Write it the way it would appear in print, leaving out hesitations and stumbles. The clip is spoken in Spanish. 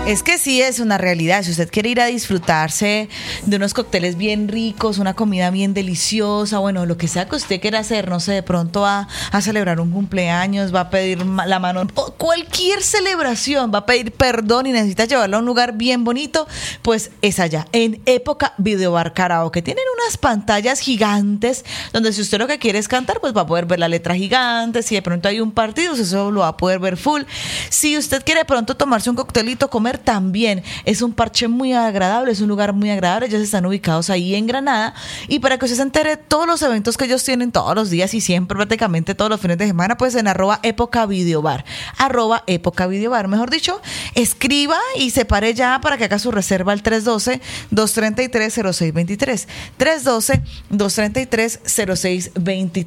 Es que sí es una realidad. Si usted quiere ir a disfrutarse de unos cócteles bien ricos, una comida bien deliciosa, bueno, lo que sea que usted quiera hacer, no sé, de pronto va a celebrar un cumpleaños, va a pedir la mano, cualquier celebración, va a pedir perdón y necesita llevarlo a un lugar bien bonito, pues es allá, en Época Videobar Karaoke. Tienen unas pantallas gigantes donde si usted lo que quiere es cantar, pues va a poder ver la letra gigante. Si de pronto hay un partido, eso lo va a poder ver full. Si usted quiere de pronto tomarse un coctelito, comer, también es un parche muy agradable, es un lugar muy agradable. Ellos están ubicados ahí en Granada, y para que usted se entere de todos los eventos que ellos tienen todos los días y siempre, prácticamente todos los fines de semana, pues en @Época Videobar, @Época Videobar, mejor dicho, escriba y se pare ya para que haga su reserva al 312-233-0623, 312-233-0623.